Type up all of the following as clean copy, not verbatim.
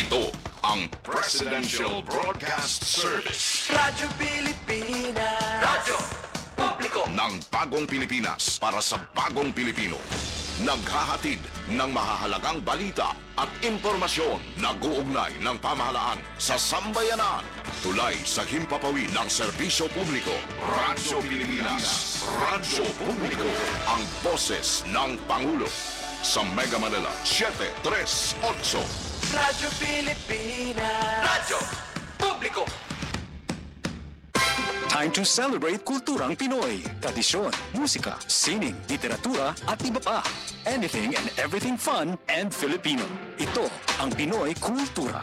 Ito ang Presidential Broadcast Service. Radyo Pilipinas. Radyo Publiko ng bagong Pilipinas para sa bagong Pilipino. Naghahatid ng mahahalagang balita at impormasyon na guugnay ng pamahalaan sa sambayanan. Tulay sa himpapawid ng serbisyo publiko. Radyo Pilipinas. Radyo Publiko. Ang boses ng Pangulo. Sa Mega Manila, 738. Radyo Pilipinas. Radyo Publiko. Time to celebrate kulturang Pinoy. Tradisyon, musika, sining, literatura at iba pa. Anything and everything fun and Filipino. Ito ang Pinoy Kultura.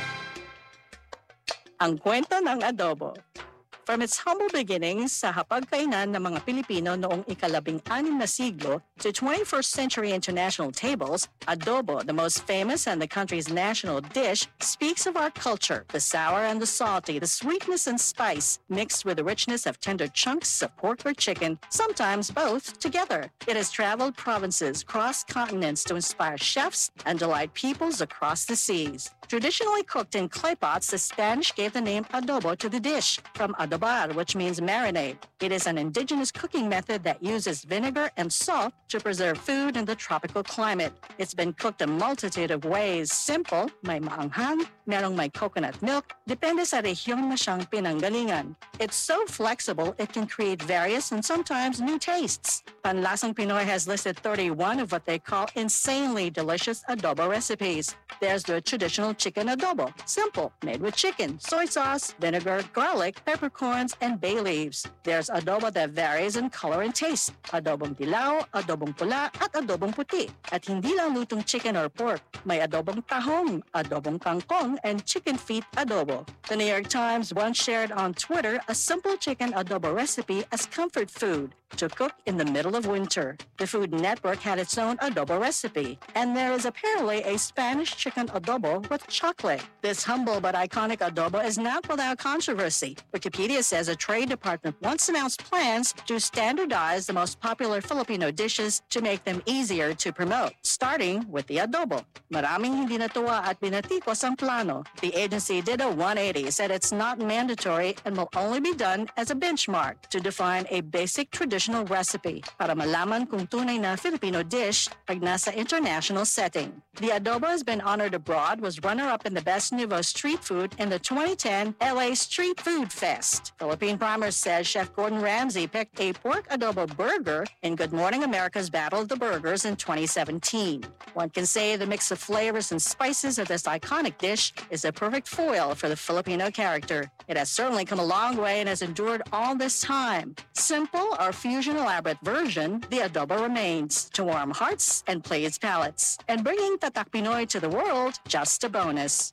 Ang kwento ng adobo. From its humble beginnings sa hapagkainan ng mga Pilipino noong ika-16 na siglo to 21st century international tables, adobo, the most famous and the country's national dish, speaks of our culture, the sour and the salty, the sweetness and spice, mixed with the richness of tender chunks of pork or chicken, sometimes both together. It has traveled provinces, crossed continents to inspire chefs and delight peoples across the seas. Traditionally cooked in clay pots, the Spanish gave the name adobo to the dish, from adobar, which means marinade. It is an indigenous cooking method that uses vinegar and salt to preserve food in the tropical climate. It's been cooked a multitude of ways. Simple, may maanghang, merong may coconut milk, depende sa rehiyon na siyang pinanggalingan. It's so flexible, it can create various and sometimes new tastes. Panlasang Pinoy has listed 31 of what they call insanely delicious adobo recipes. There's the traditional chicken adobo, simple, made with chicken, soy sauce, vinegar, garlic, peppercorns, and bay leaves. There's adobo that varies in color and taste. Adobong dilaw, adobong pula, at adobong puti. At hindi lang lutong chicken or pork. May adobong tahong, adobong kangkong, and chicken feet adobo. The New York Times once shared on Twitter a simple chicken adobo recipe as comfort food to cook in the middle of winter. The Food Network had its own adobo recipe, and there is apparently a Spanish chicken adobo with chocolate. This humble but iconic adobo is not without controversy. Wikipedia says a trade department once announced plans to standardize the most popular Filipino dishes to make them easier to promote, starting with the adobo. Maraming hindi natuwa at binatikos ang plano. The agency did a 180, said it's not mandatory and will only be done as a benchmark to define a basic traditional recipe para malaman kung tunay na Filipino dish pag nasa international setting. The adobo has been honored abroad, was runner-up in the Best Nouveau Street Food in the 2010 LA Street Food Fest. Philippine Primer says Chef Gordon Ramsay picked a pork adobo burger in Good Morning America's Battle of the Burgers in 2017. One can say the mix of flavors and spices of this iconic dish is a perfect foil for the Filipino character. It has certainly come a long way and has endured all this time. Simple or fusion elaborate version, the adobo remains to warm hearts and please palates. And bringing Tatak Pinoy to the world, just a bonus.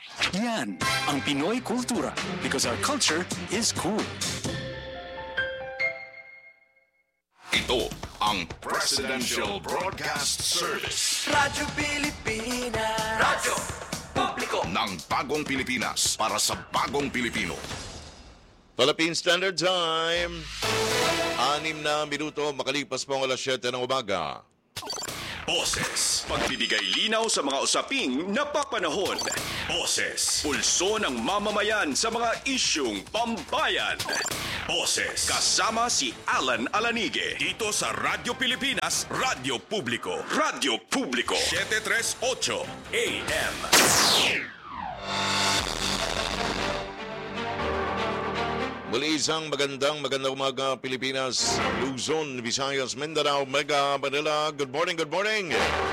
Yan ang Pinoy Kultura, because our culture is cool. Ito ang Presidential Broadcast Service. Radyo Pilipinas. Radyo Publiko ng bagong Pilipinas para sa bagong Pilipino. Philippine Standard Time. 6 na minuto makalipas po ang alas 7 ng umaga. Boses, pagbibigay linaw sa mga usaping napapanahon. Boses, pulso ng mamamayan sa mga isyung pambayan. Boses, kasama si Alan Alanige dito sa Radyo Pilipinas, Radyo Publiko. Radyo Publiko, 738 AM. Muli isang magandang umaga Pilipinas, Luzon, Visayas, Mindanao, Mega Manila. Good morning, good morning.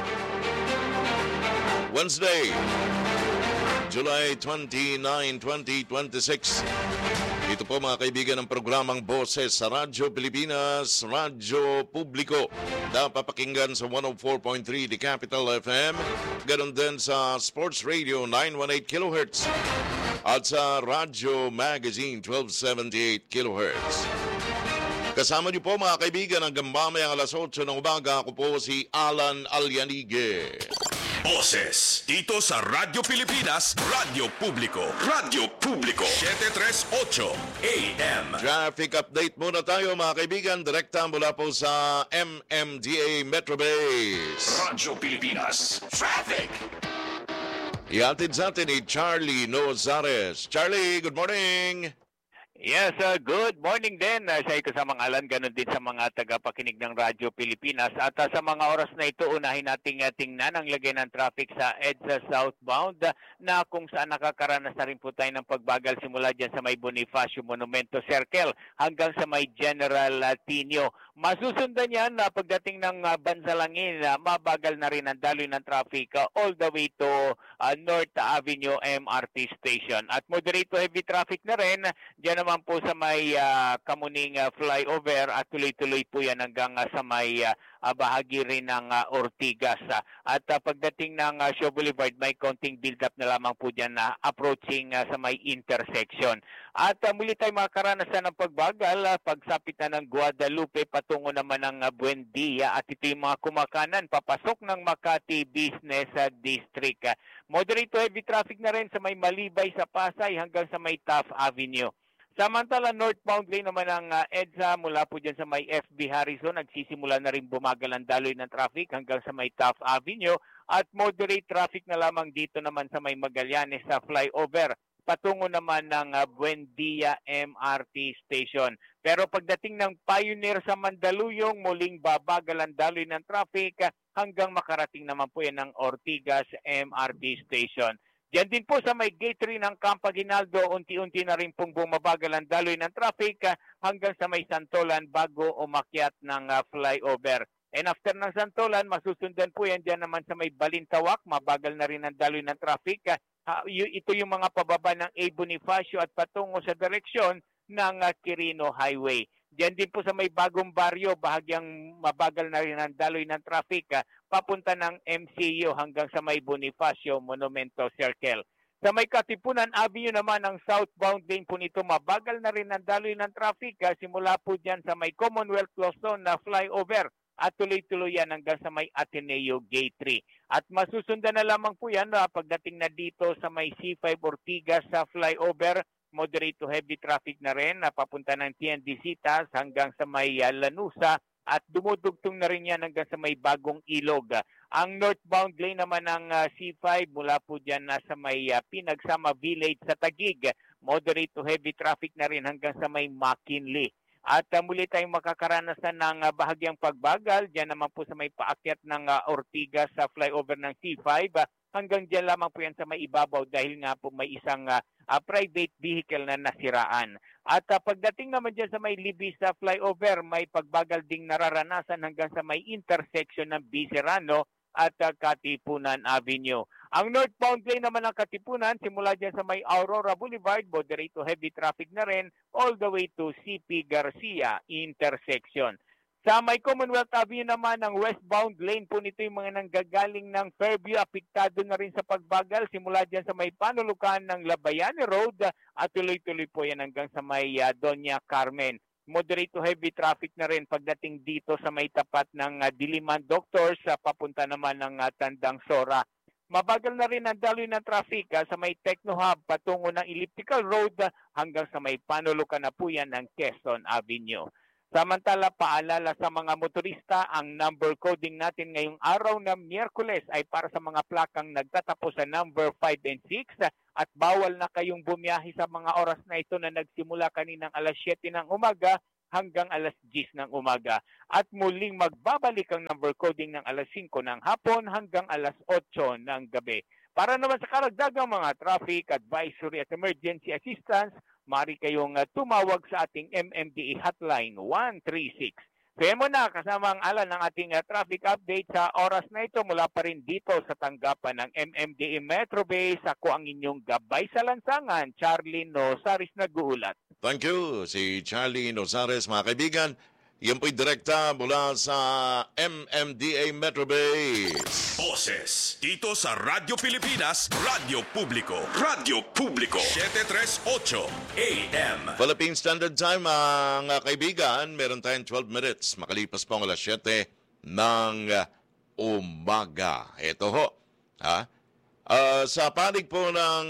Wednesday, July 29, 2026. Ito po mga kaibigan ng programang Boses sa Radyo Pilipinas, Radyo Publiko. Napapakinggan sa 104.3 The Capital FM. Ganon din sa Sports Radio 918 kHz. At sa Radyo Magazine 1278 kHz. Kasama niyo po mga kaibigan hanggang mamayang alas 8 ng umaga. Ako po si Alan Alianige. Boses, dito sa Radyo Pilipinas, Radyo Publiko. Radyo Publiko, 738 AM. Traffic update muna tayo mga kaibigan. Direkta mula po sa MMDA Metro Base. Radyo Pilipinas Traffic. Ihatid sa atin ni Charlie Nozares. Charlie, good morning! Yes, good morning din sa ikasamang alan, ganun din sa mga tagapakinig ng Radyo Pilipinas. At sa mga oras na ito, unahin nating tingnan ang lagay ng traffic sa EDSA southbound na kung saan nakakaranas na rin po tayo ng pagbagal simula dyan sa may Bonifacio Monumento Circle hanggang sa may General Tinio. Masusundan yan na pagdating ng Bansalangin, mabagal na rin ang daloy ng traffic all the way to North Avenue MRT Station. At moderate to heavy traffic na rin dyan naman po sa may Kamuning flyover at tuloy-tuloy po yan hanggang sa may bahagi rin ng Ortigas. At pagdating ng Shaw Boulevard, may konting build-up na lamang po dyan na approaching sa may intersection. At muli tayo makakaranasan ng pagbagal pagsapit na ng Guadalupe patungo naman ng Buendia at ito yung mga kumakanan papasok ng Makati Business District. Moderate to heavy traffic na rin sa may Malibay sa Pasay hanggang sa may Taft Avenue. Samantala, northbound lane naman ng EDSA mula po dyan sa may FB Harrison, nagsisimula na rin bumagal ang daloy ng traffic hanggang sa may Taft Avenue at moderate traffic na lamang dito naman sa may Magallanes sa flyover patungo naman ng Buendia MRT Station. Pero pagdating ng Pioneer sa Mandaluyong, muling babagal ang daloy ng traffic hanggang makarating naman po yan ng Ortigas MRT Station. Diyan din po sa may gate 3 ng Camp Aguinaldo, unti-unti na rin pong bumabagal ang daloy ng traffic hanggang sa may Santolan bago umakyat ng flyover. And after ng Santolan, masusundan po yan dyan naman sa may Balintawak, mabagal na rin ang daloy ng traffic. Ito yung mga pababa ng A. Bonifacio at patungo sa direksyon ng Quirino Highway. Diyan din po sa may Bagong Baryo, bahagyang mabagal na rin ang daloy ng traffic papunta ng MCU hanggang sa may Bonifacio Monumento Circle. Sa may Katipunan Avenue naman, ang southbound lane po nito, mabagal na rin ang daloy ng traffic simula po dyan sa may Commonwealth Luzon na flyover at tuloy-tuloy yan hanggang sa may Ateneo Gate 3. At masusundan na lamang po yan pagdating na dito sa may C5 Ortigas sa flyover, moderate to heavy traffic na rin papunta ng TND-Citas hanggang sa may Lanusa at dumudugtong na rin yan hanggang sa may Bagong Ilog. Ang northbound lane naman ng C5 mula po dyan sa may Pinagsama Village sa Taguig, moderate to heavy traffic na rin hanggang sa may McKinley. At muli tayong makakaranasan ng bahagyang pagbagal dyan naman po sa may paakyat ng Ortigas sa flyover ng C5 hanggang dyan lamang po yan sa may ibabaw dahil nga po may isang private vehicle na nasiraan. At pagdating naman dyan sa may Libis sa flyover, may pagbagal ding nararanasan hanggang sa may intersection ng Biserano at Katipunan Avenue. Ang northbound lane naman ng Katipunan, simula dyan sa may Aurora Boulevard, moderate to heavy traffic na rin all the way to CP Garcia intersection. Sa may Commonwealth Avenue naman, ang westbound lane po nito yung mga nanggagaling ng Fairview, apektado na rin sa pagbagal simula dyan sa may panulukan ng Labayani Road at tuloy-tuloy po yan hanggang sa may Doña Carmen. Moderate to heavy traffic na rin pagdating dito sa may tapat ng Diliman Doctors papunta naman ng Tandang Sora. Mabagal na rin ang daloy ng traffic sa may Techno Hub patungo ng Elliptical Road hanggang sa may panulukan na po yan ng Quezon Avenue. Samantala, paalala sa mga motorista, ang number coding natin ngayong araw na Miyerkules ay para sa mga plakang nagtatapos sa number 5 and 6 at bawal na kayong bumiyahe sa mga oras na ito na nagsimula kaninang alas 7 ng umaga hanggang alas 10 ng umaga. At muling magbabalik ang number coding ng alas 5 ng hapon hanggang alas 8 ng gabi. Para naman sa karagdagang mga traffic advisory at emergency assistance, maaari kayong tumawag sa ating MMDA hotline 136. Kaya mo na kasama ang alan ng ating traffic update sa oras na ito mula pa rin dito sa tanggapan ng MMDA Metro Base. Ako ang inyong gabay sa lansangan, Charlie Nozares nag-uulat. Thank you, si Charlie Nozares, mga kaibigan. Yan po'y direkta mula sa MMDA Metro Base. Boses dito sa Radyo Pilipinas, Radyo Publiko. Radyo Publiko 738 AM. Philippine Standard Time, mga kaibigan. Meron tayong 12 minutes. Makalipas po ang alas 7 ng umaga. Ito ho. Sa panig po ng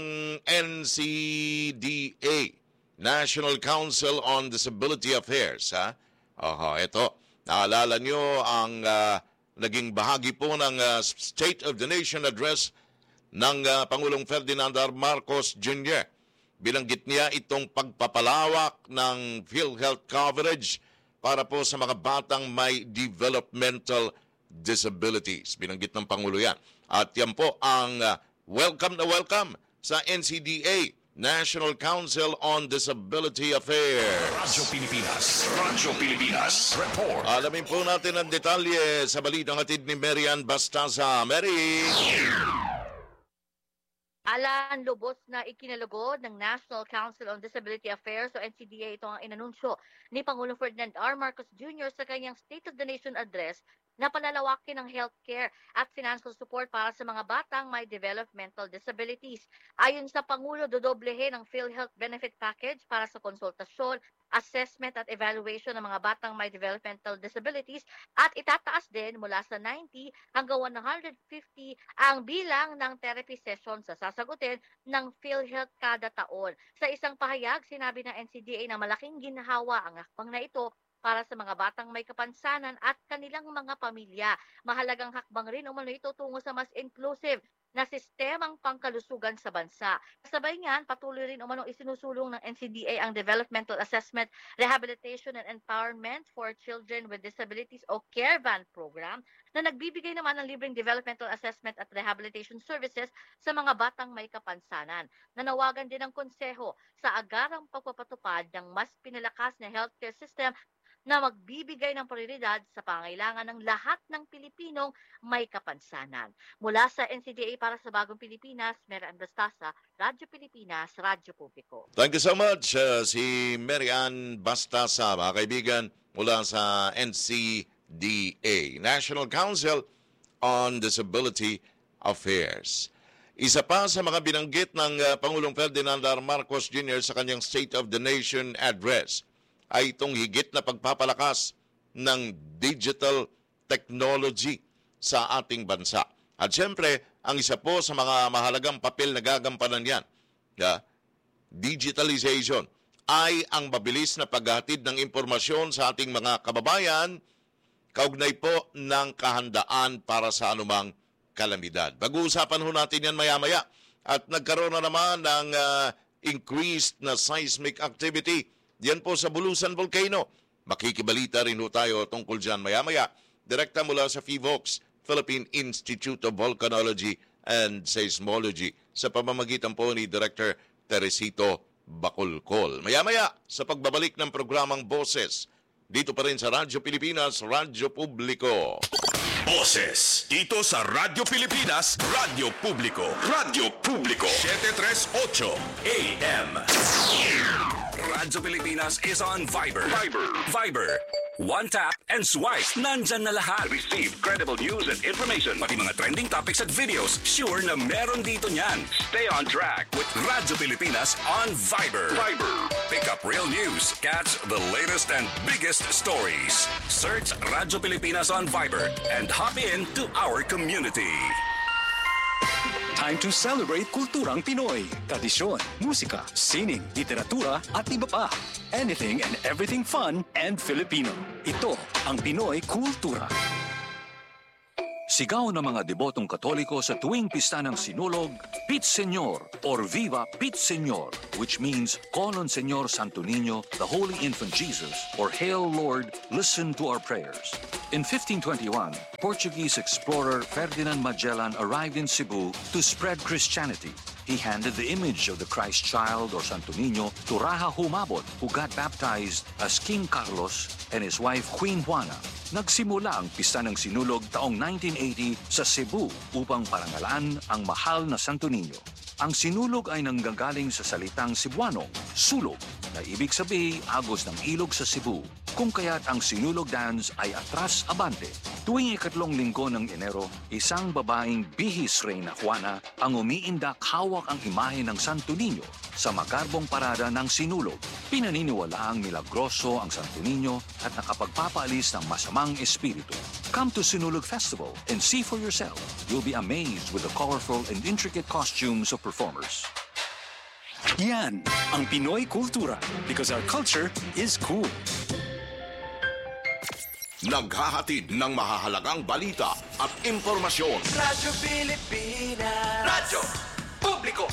NCDA, National Council on Disability Affairs, ito. Naalala nyo ang naging bahagi po ng State of the Nation Address ng Pangulong Ferdinand R. Marcos Jr. Binanggit niya itong pagpapalawak ng PhilHealth coverage para po sa mga batang may developmental disabilities. Binanggit ng Pangulo yan. At yan po ang welcome na welcome sa NCDA, National Council on Disability Affairs. Radyo Pilipinas, report. Alamin po natin ang detalye sa balitang hatid ni Marian Bastaza. Mary! Alan, lubos na ikinalugod ng National Council on Disability Affairs o NCDA. Ito ang inanunsyo ni Pangulong Ferdinand R. Marcos Jr. sa kanyang State of the Nation address na palalawakin ng healthcare at financial support para sa mga batang may developmental disabilities. Ayon sa Pangulo, dodoblehin ang PhilHealth benefit package para sa konsultasyon, assessment at evaluation ng mga batang may developmental disabilities at itataas din mula sa 90 hanggang 150 ang bilang ng therapy session sa sasagutin ng PhilHealth kada taon. Sa isang pahayag, sinabi ng NCDA na malaking ginhawa ang hakbang na ito para sa mga batang may kapansanan at kanilang mga pamilya. Mahalagang hakbang rin umano ito tungo sa mas inclusive na sistemang pangkalusugan sa bansa. Kasabay niyan, patuloy rin umano isinusulong ng NCDA ang Developmental Assessment, Rehabilitation and Empowerment for Children with Disabilities o CareVan program na nagbibigay naman ng libreng developmental assessment at rehabilitation services sa mga batang may kapansanan. Nanawagan din ng konseho sa agarang pagpapatupad ng mas pinalakas na healthcare system na magbibigay ng prioridad sa pangailangan ng lahat ng Pilipinong may kapansanan. Mula sa NCDA para sa Bagong Pilipinas, Marian Bastaza, Radyo Pilipinas, Radyo Publiko. Thank you so much, si Marian Bastaza, mga kaibigan, mula sa NCDA, National Council on Disability Affairs. Isa pa sa mga binanggit ng Pangulong Ferdinand R. Marcos Jr. sa kanyang State of the Nation address ay itong higit na pagpapalakas ng digital technology sa ating bansa. At siyempre, ang isa po sa mga mahalagang papel na gagampanan yan, digitalization, ay ang mabilis na paghatid ng impormasyon sa ating mga kababayan kaugnay po ng kahandaan para sa anumang kalamidad. Pag-uusapan ho natin yan maya-maya. At nagkaroon na naman ng increased na seismic activity yan po sa Bulusan Volcano. Makikibalita rin ho tayo tungkol dyan maya-maya. Direkta mula sa PHIVOLCS, Philippine Institute of Volcanology and Seismology, sa pamamagitan po ni Director Teresito Bacolcol. Maya-maya sa pagbabalik ng programang Boses, dito pa rin sa Radyo Pilipinas, Radyo Publiko. Boses, dito sa Radyo Pilipinas, Radyo Publiko. Radyo Publiko, 738 AM. Radyo Pilipinas is on Viber. Viber. One tap and swipe. Nandyan na lahat. Receive credible news and information. Pati mga trending topics at videos. Sure na meron dito niyan. Stay on track with Radyo Pilipinas on Viber. Pick up real news. Catch the latest and biggest stories. Search Radyo Pilipinas on Viber and hop in to our community. Time to celebrate kulturang Pinoy. Tradisyon, musika, sining, literatura at iba pa. Anything and everything fun and Filipino. Ito ang Pinoy Kultura. Sigaw ng mga debotong Katoliko sa tuwing pista ng Sinulog, Pit Señor or Viva Pit Señor, which means Call on Señor Santo Niño, the Holy Infant Jesus, or Hail Lord, listen to our prayers. In 1521, Portuguese explorer Ferdinand Magellan arrived in Cebu to spread Christianity. He handed the image of the Christ child or Santo Niño to Raja Humabon, who got baptized as King Carlos and his wife Queen Juana. Nagsimula ang pista ng Sinulog taong 1980 sa Cebu upang parangalan ang mahal na Santo Niño. Ang Sinulog ay nanggagaling sa salitang Cebuano, sulog, na ibig sabihin agos ng ilog sa Cebu, kung kaya't ang Sinulog dance ay atras abante. Tuwing ikatlong linggo ng Enero, isang babaeng bihis Reyna Juana ang umiindak hawak ang imahe ng Santo Niño sa magarbong parada ng Sinulog. Pinaniniwalaang milagroso ang Santo Niño at nakapagpapaalis ng masamang espiritu. Come to Sinulog Festival and see for yourself. You'll be amazed with the colorful and intricate costumes of performers. Yan ang Pinoy Kultura because our culture is cool. naghahatid ng mahahalagang balita at impormasyon. Radyo Pilipinas. Radyo Publiko.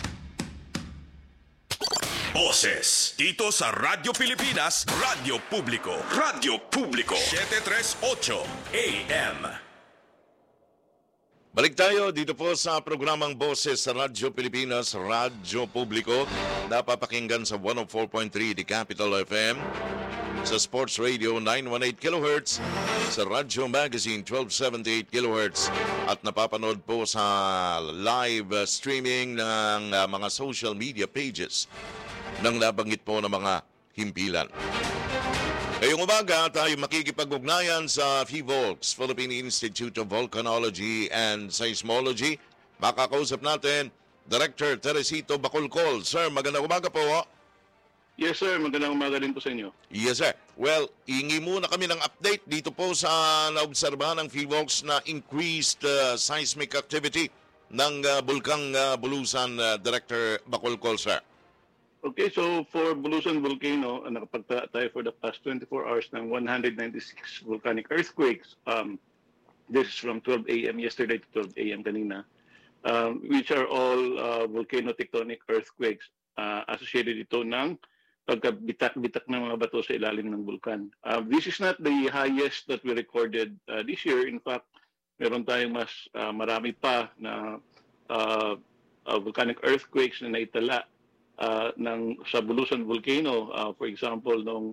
Boses dito sa Radyo Pilipinas, Radyo Publiko. Radyo Publiko 738 AM. Balik tayo dito po sa programang Boses sa Radyo Pilipinas, Radyo Publiko. Napapakinggan sa 104.3 di Capital FM, sa Sports Radio 918 kHz, sa Radyo Magazine 1278 kHz, at napapanood po sa live streaming ng mga social media pages ng nabanggit po ng mga himpilan. Ngayong umaga, tayo makikipag-ugnayan sa PHIVOLCS, Philippine Institute of Volcanology and Seismology. Makakausap natin, Director Teresito Bacolcol. Sir, magandang umaga po. Yes, sir. Magandang umaga din po sa inyo. Yes, sir. Well, hingi muna kami ng update dito po sa naobserbahan ng PHIVOLCS na increased seismic activity ng Bulkang Bulusan, Director Bacolcol, sir. Okay, so for Bulusan Volcano, nakapagtala tayo for the past 24 hours ng 196 volcanic earthquakes. This is from 12 a.m. yesterday to 12 a.m. kanina, which are all volcano-tectonic earthquakes associated ito ng pagkabitak-bitak ng mga bato sa ilalim ng bulkan. This is not the highest that we recorded this year. In fact, meron tayong mas marami pa na volcanic earthquakes na naitala sa Bulusan Volcano. For example, nung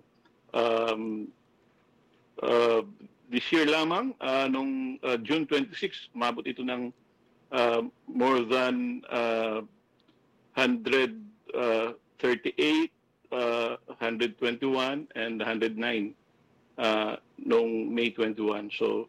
this year lamang, nung June 26, mabot ito ng more than 138, 121, and 109 nung May 21. So,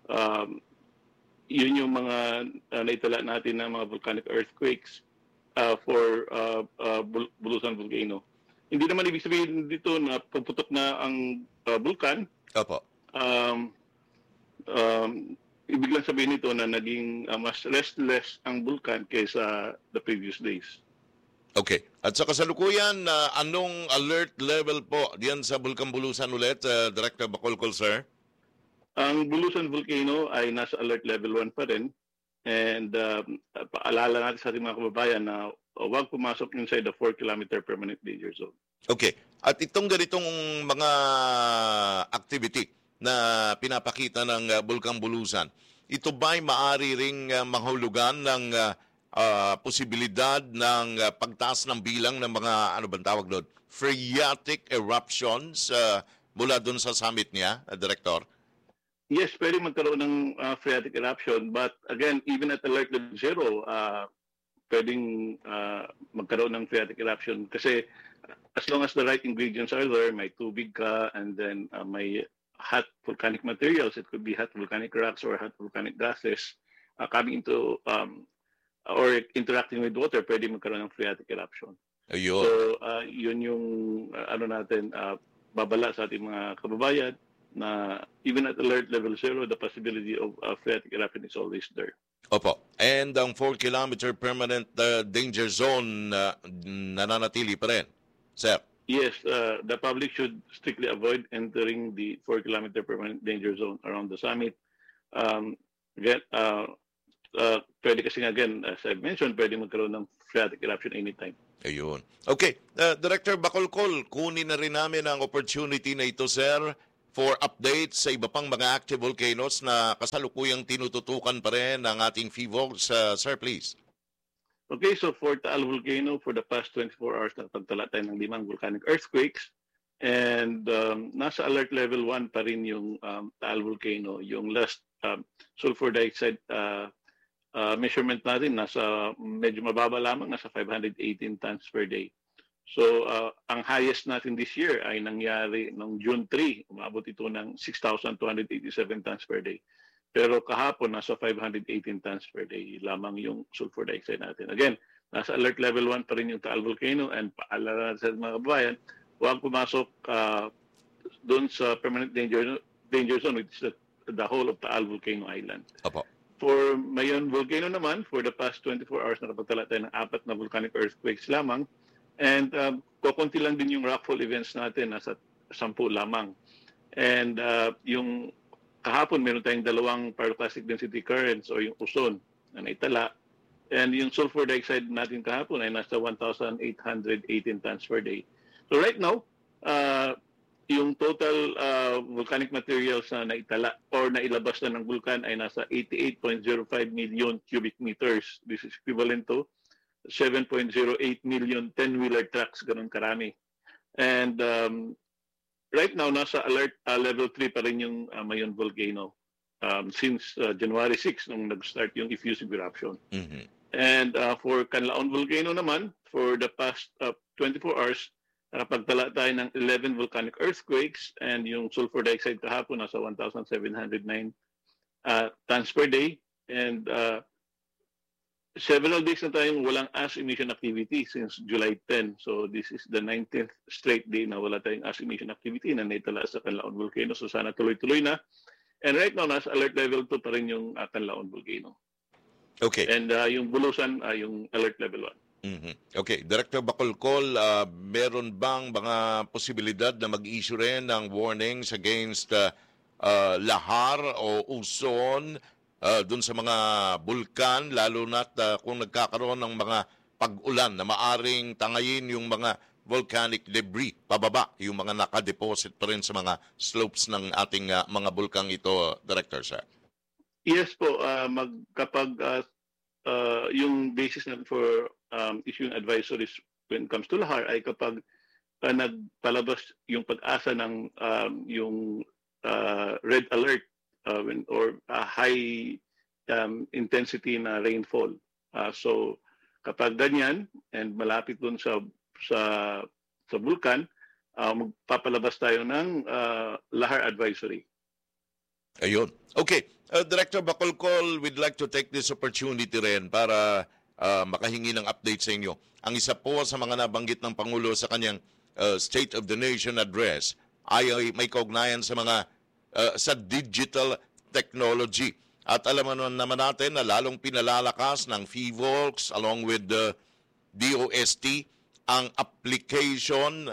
yun yung mga naitala natin na mga volcanic earthquakes for Bulusan Volcano. Hindi naman ibig sabihin dito na puputok na ang bulkan. Opo. Ibig lang sabihin nito na naging mas restless ang bulkan kaysa the previous days. Okay. At sa kasalukuyan, anong alert level po diyan sa Bulkang Bulusan ulit, Director Bacolcol, sir? Ang Bulusan Volcano ay nasa alert level 1 pa rin. And paalala natin sa ating mga kababayan na huwag pumasok inside the 4-kilometer permanent danger zone. Okay. At itong ganitong mga activity na pinapakita ng Bulkang Bulusan, ito ba'y maaari ring mahulugan ng posibilidad ng pagtaas ng bilang ng mga, ano bang tawag doon, phreatic eruptions mula doon sa summit niya, Director? Yes, pwede magkaroon ng phreatic eruption, but again, even at alert level 0, pwedeng magkaroon ng phreatic eruption kasi as long as the right ingredients are there, may tubig ka, and then may hot volcanic materials, it could be hot volcanic rocks or hot volcanic gases coming into or interacting with water, pwede magkaroon ng phreatic eruption. Ayun. So, yun yung babala sa ating mga kababayan, na even at alert level 0, the possibility of phreatic eruption is always there. Opo. And ang 4-kilometer permanent danger zone nananatili pa rin, sir? Yes, the public should strictly avoid entering the 4-kilometer permanent danger zone around the summit. Pwede kasi again, as I've mentioned, pwede magkaroon ng phreatic eruption anytime. Ayun. Okay. Director Bacolcol, kunin na rin namin ang opportunity na ito, sir, for updates sa iba pang mga active volcanoes na kasalukuyang tinututukan pa rin ng ating PHIVOLCS. Sir, please. Okay, so for Taal Volcano, for the past 24 hours, nakapagtala tayo ng 5 volcanic earthquakes. And nasa alert level 1 pa rin yung Taal Volcano. Yung last sulfur dioxide measurement natin, nasa medyo mababa lamang, nasa 518 tons per day. So, ang highest natin this year ay nangyari noong June 3. Umabot ito ng 6,287 tons per day. Pero kahapon, nasa 518 tons per day lamang yung sulfur dioxide natin. Again, nasa alert level 1 pa rin yung Taal Volcano, and paalala natin sa mga kababayan, huwag pumasok doon sa permanent danger zone, which is the whole of Taal Volcano Island. Opo. For Mayon Volcano naman, for the past 24 hours, nakapagtala tayo ng 4 na volcanic earthquakes lamang. And kukunti lang din yung rockfall events natin, nasa 10 lamang. And yung kahapon, meron tayong dalawang pyroclastic density currents o yung uson na naitala. And yung sulfur dioxide natin kahapon ay nasa 1,818 tons per day. So right now, yung total volcanic materials na naitala or nailabas na ng vulkan ay nasa 88.05 million cubic meters. This is equivalent to 7.08 million 10-wheeler trucks, ganun karami. And right now, nasa alert level 3 pa rin yung Mayon volcano since January 6 nung nag-start yung effusive eruption. Mhm. And for Canlaon volcano naman, for the past 24 hours, nakapagtala tayo ng 11 volcanic earthquakes and yung sulfur dioxide kahapon nasa 1,709 tons per day. And several days na tayong walang ash emission activity since July 10. So this is the 19th straight day na wala tayong ash emission activity na naitala sa Canlaon volcano. So sana tuloy-tuloy na. And right now, nasa alert level 2 pa rin yung Canlaon volcano. Okay. And yung Bulusan, yung alert level 1. Mhm. Okay, Director Bacolcol, meron bang mga posibilidad na mag-issue rin ng warnings against lahar o uson dun sa mga bulkan, lalo na't kung nagkakaroon ng mga pag-ulan na maaring tangayin yung mga volcanic debris pababa, yung mga nakadeposit pa rin sa mga slopes ng ating mga bulkang ito, Director, sir? Yes po, kapag yung basis na for issuing advisories when it comes to lahar ay kapag nagpalabas yung pag-asa ng yung red alert or high intensity na rainfall. So kapag ganyan and malapit dun sa bulkan, magpapalabas tayo ng lahar advisory. Ayun. Okay. Director Bacolcol, we'd like to take this opportunity rin para makahingi ng update sa inyo. Ang isa po sa mga nabanggit ng Pangulo sa kanyang State of the Nation address ay may kaugnayan sa mga sa digital technology. At alam naman natin na lalong pinalalakas ng PHIVOLCS along with the DOST ang application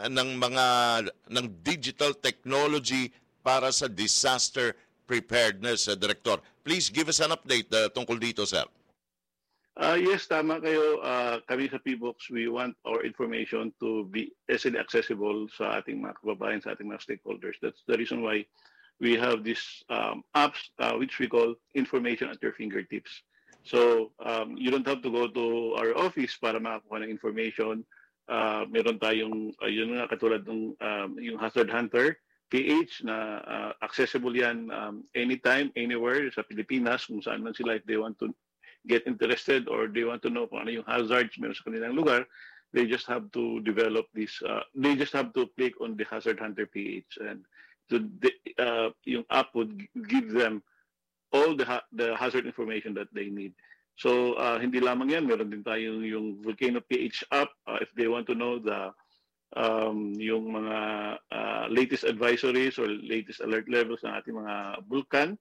ng digital technology para sa disaster preparedness, Director. Please give us an update tungkol dito, sir. Yes, tama kayo. Kami sa PHIVOLCS, we want our information to be easily accessible sa ating mga kababayan, sa ating mga stakeholders. That's the reason why we have these apps which we call information at your fingertips. So you don't have to go to our office para makakuha ng information. Meron tayong, yun nga katulad ng yung Hazard Hunter PH na accessible yan anytime, anywhere sa Pilipinas, kung saan man sila, if they want to get interested or they want to know kung ano yung hazards meron sa kanilang lugar, they just have to develop this, they just have to click on the Hazard Hunter PH and yung app would give them all the hazard information that they need. So hindi lamang yan, meron din tayo yung Volcano PH app if they want to know yung mga latest advisories or latest alert levels ng ating mga bulkan.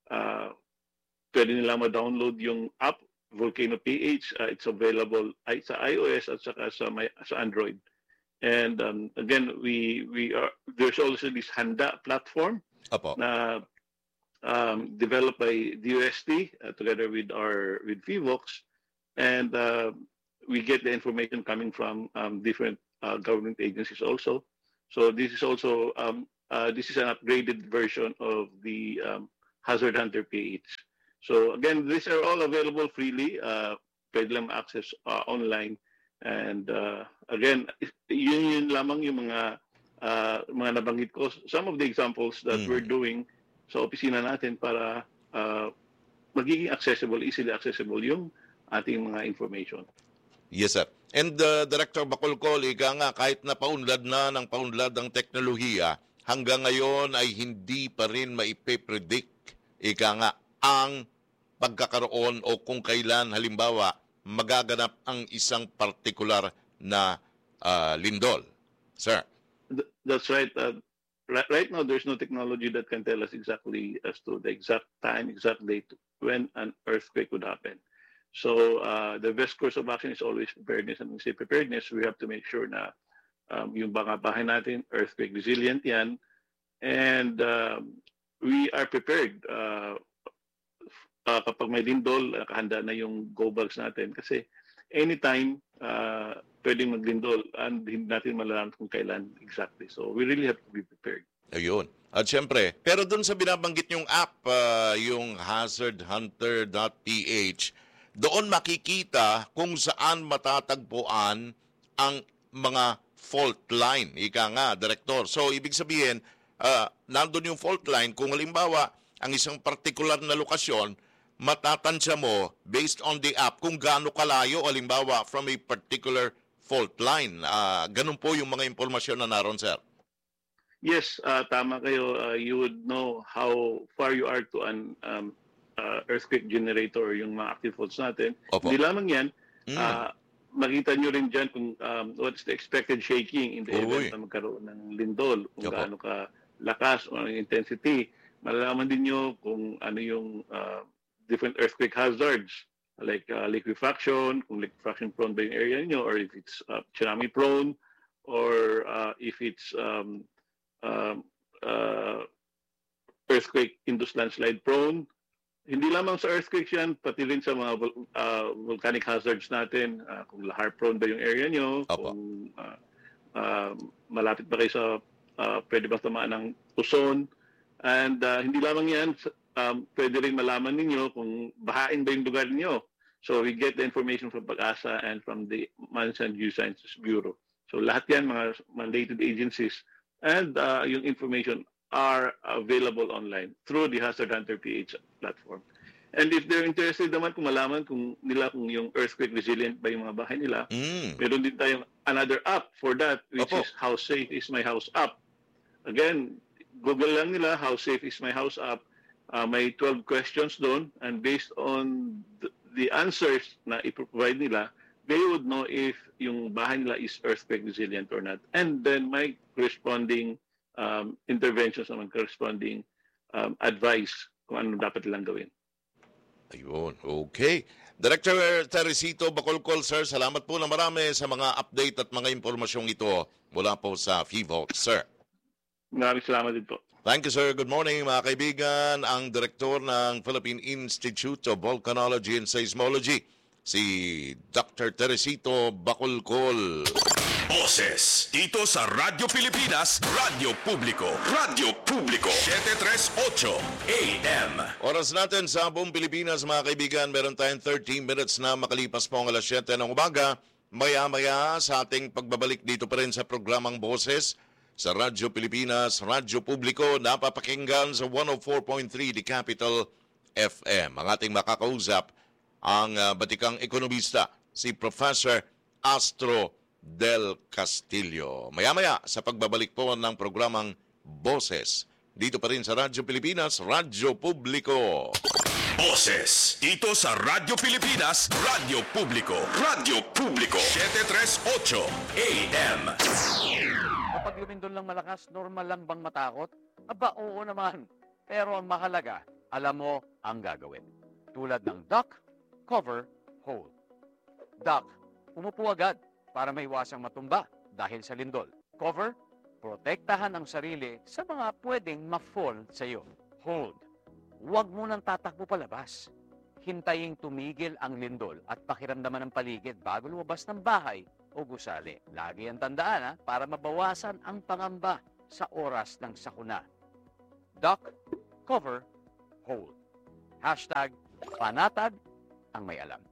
Pwede nila ma-download yung app Volcano PH. It's available sa iOS at saka sa Android. And again, there's also this Handa platform na developed by DOST together with PHIVOLCS, and we get the information coming from different government agencies also. So this is also this is an upgraded version of the Hazard Hunter PH. So again, these are all available freely. Pwede lang ma-access online. And again, yun lamang yung mga nabanggit ko. Some of the examples that we're doing sa opisina natin para magiging accessible, easily accessible yung ating mga information. Yes, sir. And Director Bacolcol, ika nga, kahit na paunlad ang teknolohiya, hanggang ngayon ay hindi pa rin maipe-predict, ika nga, ang pagkakaroon o kung kailan, halimbawa, magaganap ang isang partikular na lindol. Sir? That's right. Right now, there's no technology that can tell us exactly as to the exact time, exact date when an earthquake would happen. So the best course of action is always preparedness. And when we say preparedness, we have to make sure na yung mga bahay natin, earthquake resilient yan, And we are prepared. Kapag may lindol, nakahanda na yung go bags natin. Kasi anytime, pwedeng maglindol and hindi natin malalaman kung kailan exactly. So we really have to be prepared. Ayun. At syempre, pero dun sa binabanggit yung app, yung hazardhunter.ph, doon makikita kung saan matatagpuan ang mga fault line. Ika nga, Direktor. So, ibig sabihin, nandun yung fault line. Kung halimbawa, ang isang particular na lokasyon, matatansya mo based on the app kung gaano kalayo, halimbawa, from a particular fault line. Ganun po yung mga impormasyon na naroon, sir. Yes, tama kayo. You would know how far you are to an earthquake generator or yung mga active faults natin. Opo. Hindi lamang yan. Makita nyo rin dyan kung what's the expected shaking in the event na magkaroon ng lindol, kung gaano ka lakas o intensity. Malalaman din nyo kung ano yung different earthquake hazards like liquefaction, kung liquefaction prone ba yung area nyo, or if it's tsunami prone, or if it's earthquake-induced landslide prone. Hindi lamang sa earthquakes yan, pati rin sa mga volcanic hazards natin, kung lahar prone ba yung area nyo, kung malapit ba kayo sa pwede bang tamaan ng tuson. And hindi lamang yan, pwede rin malaman ninyo kung bahain ba yung lugar niyo. So we get the information from Pag-asa and from the Management Geosciences Bureau. So lahat yan, mga mandated agencies. And yung information are available online through the Hazard Hunter PH platform. And if they're interested naman kung malaman kung yung earthquake resilient ba yung mga bahay nila, meron din tayong another app for that, which is How Safe Is My House app. Again, Google lang nila, How Safe Is My House app. May 12 questions doon, and based on the answers na i-provide nila, they would know if yung bahay nila is earthquake resilient or not. And then may corresponding interventions naman, corresponding advice kung ano dapat nilang gawin. Ayun, okay. Director Teresito Bacolcol, sir, salamat po na marami sa mga update at mga impormasyong ito mula po sa FIVOLT, sir. Maraming salamat din po. Thank you, sir. Good morning, mga kaibigan. Ang direktor ng Philippine Institute of Volcanology and Seismology, si Dr. Teresito Bacolcol. Boses dito sa Radyo Pilipinas, Radyo Publiko. Radyo Publiko, 738 AM. Oras natin sa buong Pilipinas, mga kaibigan. Meron tayong 13 minutes na makalipas po ang alas 7 ng umaga. Maya-maya sa ating pagbabalik dito pa rin sa programang Boses sa Radyo Pilipinas, Radyo Publiko, napapakinggan sa 104.3 The Capital FM. Ang ating makakausap, ang batikang ekonomista, si Professor Astro Del Castillo. Maya-maya sa pagbabalik po ng programang Boses, dito pa rin sa Radyo Pilipinas, Radyo Publiko. Boses dito sa Radyo Pilipinas, Radyo Publiko. Radyo Publiko, 738 AM. Kapag lumindol lang malakas, normal lang bang matakot? Aba, oo naman. Pero ang mahalaga, alam mo ang gagawin. Tulad ng duck, cover, hold. Duck, umupo agad para maiwasang matumba dahil sa lindol. Cover, protektahan ang sarili sa mga pwedeng ma-fall sa iyo. Hold, huwag mo nang tatakbo palabas. Hintayin tumigil ang lindol at pakiramdaman ng paligid bago lumabas ng bahay o gusali. Lagi ang tandaan para mabawasan ang pangamba sa oras ng sakuna. Duck, cover, hold. Hashtag panatag ang may alam.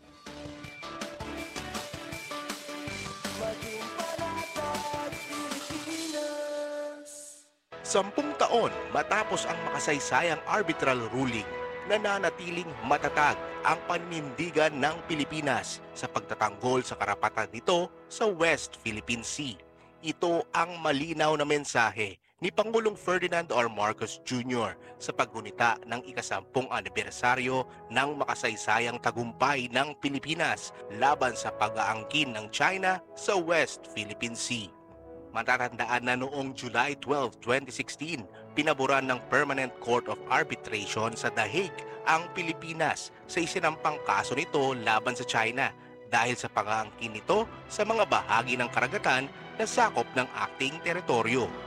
Sampung taon matapos ang makasaysayang arbitral ruling, nananatiling matatag ang paninindigan ng Pilipinas sa pagtatanggol sa karapatan nito sa West Philippine Sea. Ito ang malinaw na mensahe ni Pangulong Ferdinand R. Marcos Jr. sa paggunita ng ika-10 anibersaryo ng makasaysayang tagumpay ng Pilipinas laban sa pag-aangkin ng China sa West Philippine Sea. Matatandaan na noong July 12, 2016, pinaboran ng Permanent Court of Arbitration sa The Hague ang Pilipinas sa isinampang kaso nito laban sa China dahil sa pag-aangkin nito sa mga bahagi ng karagatan na sakop ng acting teritoryo.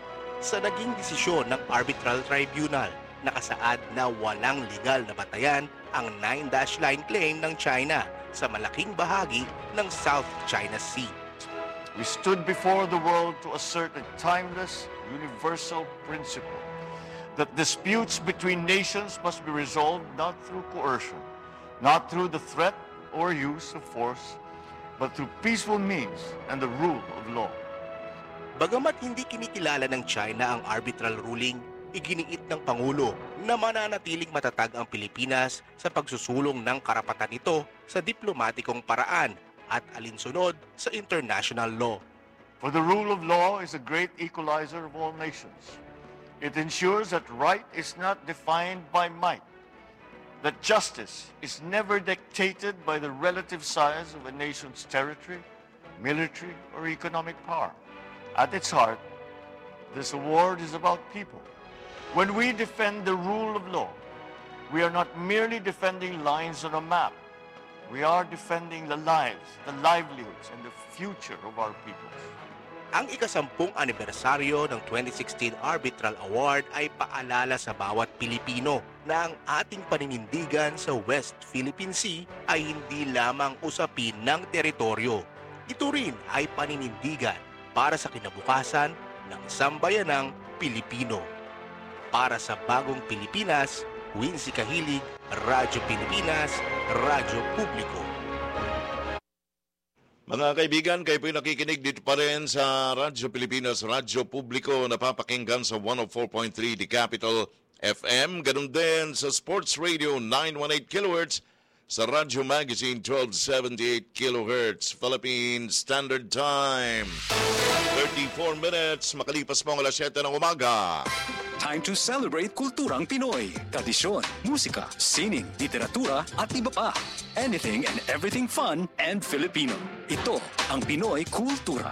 sa naging desisyon ng Arbitral Tribunal. Nakasaad na walang legal na batayan ang 9-dash line claim ng China sa malaking bahagi ng South China Sea. We stood before the world to assert a timeless, universal principle that disputes between nations must be resolved not through coercion, not through the threat or use of force, but through peaceful means and the rule of law. Bagamat hindi kinikilala ng China ang arbitral ruling, iginiit ng Pangulo na mananatiling matatag ang Pilipinas sa pagsusulong ng karapatan nito sa diplomatikong paraan at alinsunod sa international law. For the rule of law is a great equalizer of all nations. It ensures that right is not defined by might, that justice is never dictated by the relative size of a nation's territory, military, or economic power. At its heart, this award is about people. When we defend the rule of law, we are not merely defending lines on a map. We are defending the lives, the livelihoods, and the future of our peoples. Ang ika-10 anibersaryo ng 2016 Arbitral Award ay paalala sa bawat Pilipino na ang ating paninindigan sa West Philippine Sea ay hindi lamang usapin ng teritoryo. Ito rin ay paninindigan para sa kinabukasan ng sambayanang Pilipino. Para sa Bagong Pilipinas, Wincy Kahilig, Radyo Pilipinas, Radyo Publiko. Mga kaibigan, kayo po'y nakikinig dito pa rin sa Radyo Pilipinas, Radyo Publiko, napapakinggan sa 104.3 The Capital FM, ganun din sa Sports Radio 918 kHz, sa Radyo Magazine 1278 kHz, Philippine Standard Time. 34 minutes, makalipas mo ang alas 7 ng umaga. Time to celebrate kulturang Pinoy. Tradisyon, musika, sining, literatura at iba pa. Anything and everything fun and Filipino. Ito ang Pinoy Kultura.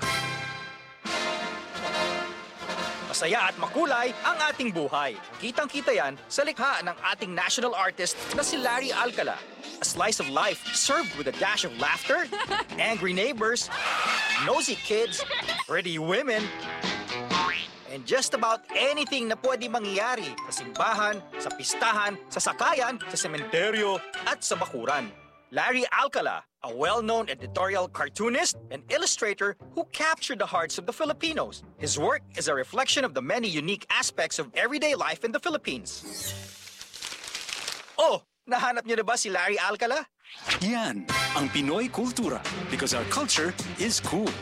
Masaya at makulay ang ating buhay. Kitang-kita yan sa likha ng ating national artist na si Larry Alcala. A slice of life served with a dash of laughter, angry neighbors, nosy kids, pretty women, and just about anything na pwede mangyayari sa simbahan, sa pistahan, sa sakayan, sa sementeryo, at sa bakuran. Larry Alcala, a well-known editorial cartoonist and illustrator who captured the hearts of the Filipinos. His work is a reflection of the many unique aspects of everyday life in the Philippines. Oh, nahanap niyo na ba si Larry Alcala? Yan ang Pinoy Kultura because our culture is cool.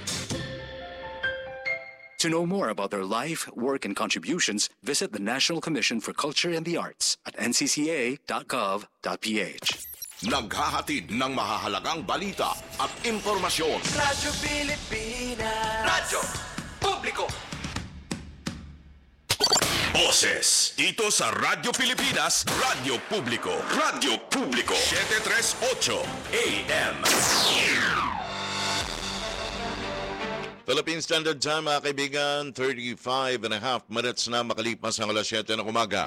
To know more about their life, work, and contributions, visit the National Commission for Culture and the Arts at ncca.gov.ph. Naghahatid ng mahahalagang balita at impormasyon. Radyo Pilipinas. Radyo Publiko. Boses dito sa Radyo Pilipinas, Radyo Publiko. Radyo Publiko 738 AM. Philippine Standard Time, mga kaibigan, 35 and a half minutes na makalipas ang alas 7 ng umaga.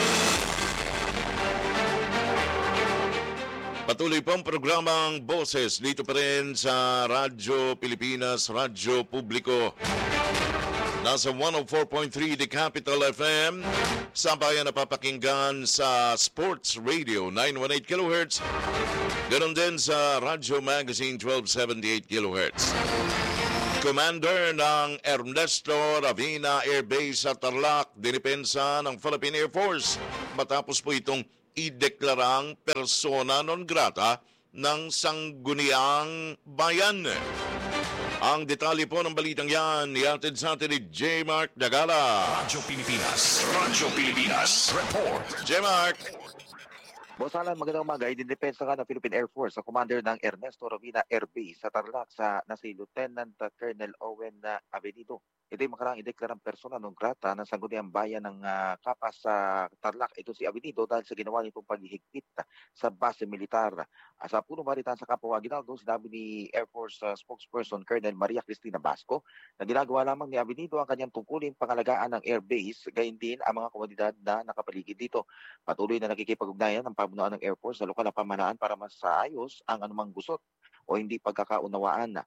Patuloy pong programang Boses dito pa rin sa Radyo Pilipinas, Radyo Publiko. Nasa 104.3 The Capital FM, sabayan napapakinggan sa Sports Radio 918 kHz, ganon din sa Radyo Magazine 1278 kHz. Commander ng Ernesto Ravina Air Base sa Tarlac, dinipensa ng Philippine Air Force matapos po itong ideklarang persona non grata ng Sangguniang Bayan. Ang detalye po ng balitang yan, ihatid sa atin ni J. Mark Dagala. Radyo Pilipinas, Radyo Pilipinas, report. J. Mark. Boss Alan, magandang umaga. Idinipensa nga ng Philippine Air Force sa commander ng Ernesto Ravina Air Base sa Tarlac na si Lieutenant Colonel Owen Avenido. Ito'y makaraang ideklarang persona non grata ng Sangguniang Bayan ng Kapas sa Tarlac. Ito si Avenido dahil sa ginawa nitong paghihigpit sa base militar. Sa punong balitaan sa Kapwa Aguinaldo, sinabi ni Air Force spokesperson Colonel Maria Cristina Basco na ginagawa lamang ni Avenido ang kanyang tungkulin pangalagaan ng Air Base, gayon din ang mga komunidad na nakapaligid dito. Patuloy na nakikipag-ugnayan ng pamunuan ng Air Force sa lokal na pamahalaan para masaayos ang anumang gusot o hindi pagkakaunawaan.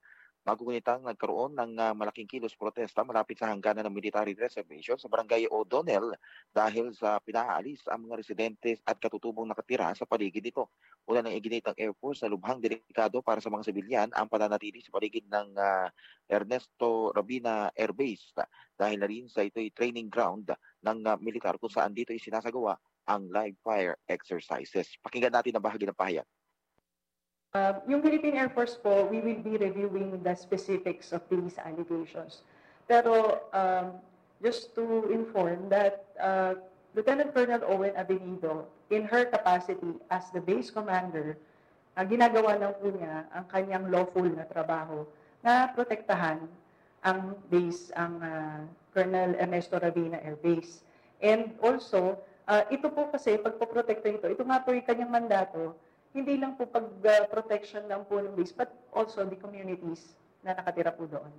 Magugunitang nagkaroon ng malaking kilos protesta malapit sa hangganan ng military reservation sa barangay O'Donnell dahil sa pinaalis ang mga residentes at katutubong nakatira sa paligid nito. Una nang iginit ng Air Force na lubhang delikado para sa mga sibilyan ang pananatili sa paligid ng Ernesto Robina Air Base dahil na rin sa ito'y training ground ng militar kung saan dito isinasagawa ang live fire exercises. Pakinggan natin ang bahagi ng pahayag. Yung Philippine Air Force po, we will be reviewing the specifics of these allegations. Pero just to inform that Lieutenant Colonel Owen Avenido, in her capacity as the base commander, ginagawa lang po niya ang kanyang lawful na trabaho na protektahan ang base, ang Colonel Ernesto Ravina Air Base. And also, ito po kasi, pagpoprotekta ito nga po yung kanyang mandato, hindi lang po pag-protection lang po ng base, but also the communities na nakatira po doon.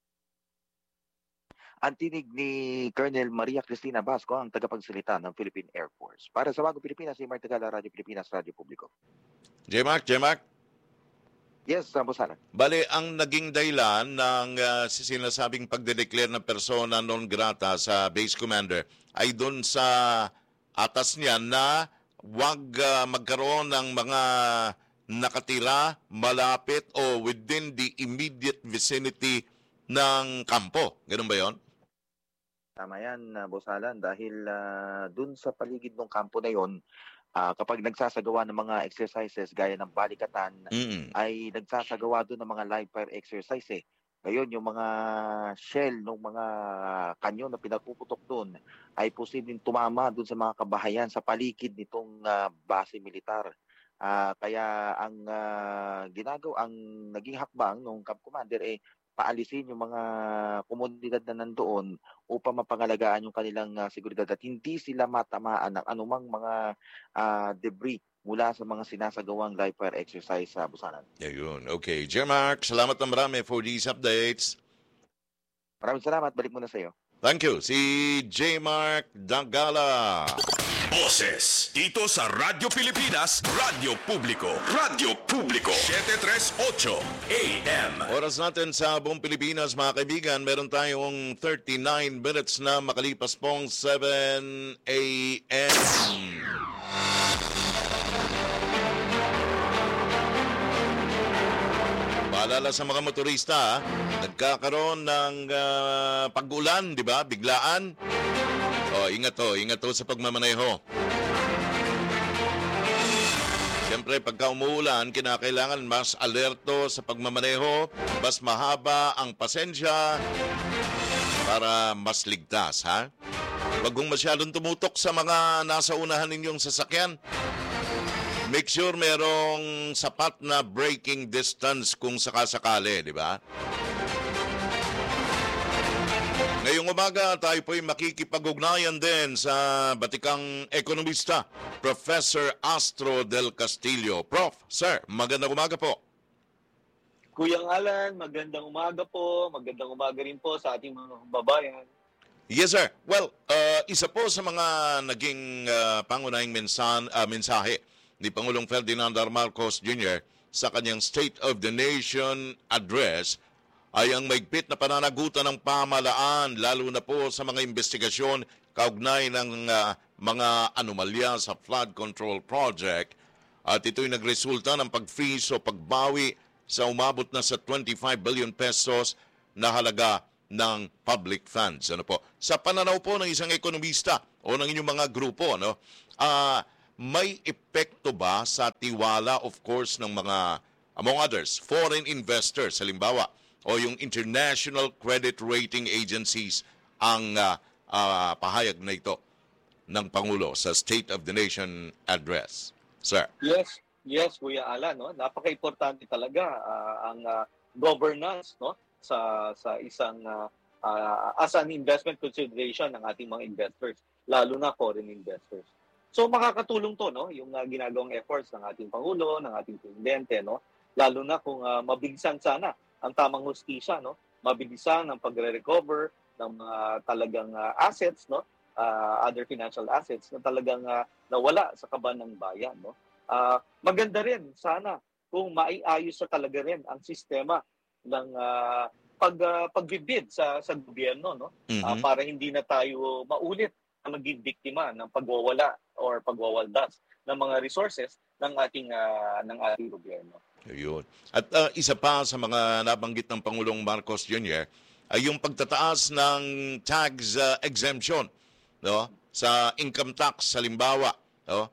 Ang tinig ni Colonel Maria Cristina Basco, ang tagapagsalita ng Philippine Air Force. Para sa Bagong Pilipinas, si Mark Tagala, Radyo Pilipinas, Radyo Publiko. J-Mark? Yes, Bosalan. Bale, ang naging dahilan ng sinasabing pagdedeclare ng persona non grata sa base commander ay doon sa atas niya na wag magkaroon ng mga nakatira malapit o within the immediate vicinity ng kampo. Ganun ba yon? Tama yan, Bosalan, dahil dun sa paligid ng kampo na yon, kapag nagsasagawa ng mga exercises gaya ng balikatan, ay nagsasagawa doon ng mga live fire exercise eh. Ngayon, yung mga shell ng mga kanyon na pinapuputok doon ay posibleng tumama doon sa mga kabahayan sa paligid nitong base militar. Kaya ang ang naging hakbang ng Camp Commander ay paalisin yung mga komunidad na nandoon upang mapangalagaan yung kanilang seguridad at hindi sila matamaan ng anumang mga debris mula sa mga sinasagawang live fire exercise sa Busanan. Ayun. Okay. J-Mark, salamat na marami for these updates. Maraming salamat. Balik muna sa iyo. Thank you. Si J-Mark Dagala. Boses dito sa Radyo Pilipinas, Radyo Publiko. Radyo Publiko 738 AM. Oras natin sa buong Pilipinas, mga kaibigan. Meron tayong 39 minutes na makalipas pong 7 AM. Paalala sa mga motorista, nagkakaroon ng pag-ulan, di ba? Biglaan. Ingat to sa pagmamaneho. Siyempre, pagka umuulan, kinakailangan mas alerto sa pagmamaneho, mas mahaba ang pasensya para mas ligtas, ha? Huwag kong masyadong tumutok sa mga nasa unahan ninyong sasakyan. Make sure merong sapat na braking distance kung sakasakali, di ba? Ngayong umaga, tayo po'y makikipag-ugnayan din sa batikang ekonomista, Professor Astro del Castillo. Prof, sir, magandang umaga po. Kuyang Alan, magandang umaga po. Magandang umaga rin po sa ating mga babayan. Yes, sir. Well, isa po sa mga naging pangunahing mensahe ni Pangulong Ferdinand R. Marcos Jr. sa kanyang State of the Nation address ay ang maigpit na pananagutan ng pamahalaan, lalo na po sa mga investigasyon kaugnay ng mga anomalya sa flood control project. At ito'y nagresulta ng pag-freeze o pagbawi sa umabot na sa 25 billion pesos na halaga ng public funds. Ano po? Sa pananaw po ng isang ekonomista o ng inyong mga grupo, no? May epekto ba sa tiwala, of course, ng mga, among others, foreign investors, halimbawa, o yung international credit rating agencies ang pahayag na ito ng Pangulo sa State of the Nation address? Sir. Yes, Kuya Alan, no? Napaka-importante talaga ang governance, no? sa isang as an investment consideration ng ating mga investors, lalo na foreign investors. So makakatulong to, no, yung ginagawang efforts ng ating Pangulo, ng ating Presidente, no, lalo na kung mabilisan sana ang tamang hustisya, no, mabilisan ang pagre-recover ng talagang assets, no, other financial assets na talagang nawala sa kaban ng bayan, no. Maganda rin sana kung maiayos sa talaga rin ang sistema pagbibid sa gobyerno, no? Para hindi na tayo maulit na maging biktima ng pagwawala or pagwawaldas ng mga resources ng ating gobyerno. Ayun. At isa pa sa mga nabanggit ng Pangulong Marcos Jr. ay yung pagtataas ng tax exemption, no, sa income tax halimbawa, no,